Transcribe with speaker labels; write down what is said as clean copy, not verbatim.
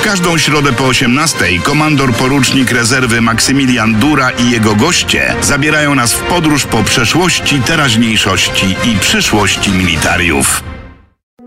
Speaker 1: każdą środę po 18:00 komandor porucznik rezerwy Maksymilian Dura i jego goście zabierają nas w podróż po przeszłości, teraźniejszości i przyszłości militariów.